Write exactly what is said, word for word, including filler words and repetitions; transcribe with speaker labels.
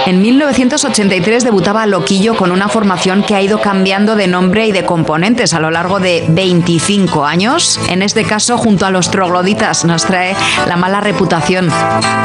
Speaker 1: En mil novecientos ochenta y tres debutaba Loquillo con una formación que ha ido cambiando de nombre y de componentes a lo largo de veinticinco años. En este caso, junto a los trogloditas, nos trae La mala reputación.